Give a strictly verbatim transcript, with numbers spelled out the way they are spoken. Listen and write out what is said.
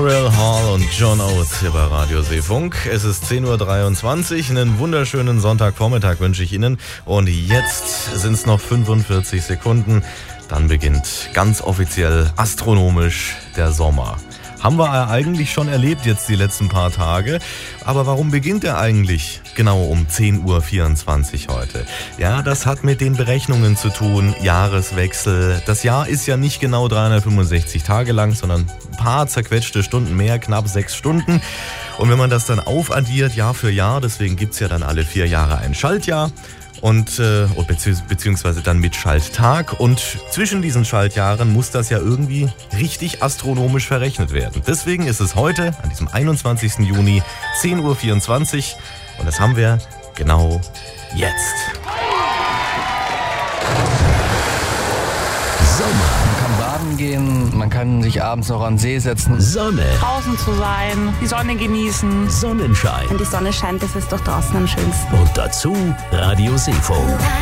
Daryl Hall und John Oates hier bei Radio Seefunk. Es ist zehn Uhr dreiundzwanzig. Einen wunderschönen Sonntagvormittag wünsche ich Ihnen. Und jetzt sind es noch fünfundvierzig Sekunden. Dann beginnt ganz offiziell astronomisch der Sommer. Haben wir eigentlich schon erlebt jetzt die letzten paar Tage. Aber warum beginnt er eigentlich genau um zehn Uhr vierundzwanzig heute? Ja, das hat mit den Berechnungen zu tun, Jahreswechsel. Das Jahr ist ja nicht genau dreihundertfünfundsechzig Tage lang, sondern ein paar zerquetschte Stunden mehr, knapp sechs Stunden. Und wenn man das dann aufaddiert, Jahr für Jahr, deswegen gibt's ja dann alle vier Jahre ein Schaltjahr. Und äh, bezieh- beziehungsweise dann mit Schalttag. Und zwischen diesen Schaltjahren muss das ja irgendwie richtig astronomisch verrechnet werden. Deswegen ist es heute, an diesem einundzwanzigsten Juni, zehn Uhr vierundzwanzig. Und das haben wir genau jetzt. Sommer. Man kann baden gehen, man kann sich abends noch an den See setzen. Sonne. Draußen zu sein, die Sonne genießen. Sonnenschein. Wenn die Sonne scheint, ist es doch draußen am schönsten. Und dazu Radio Seefunk.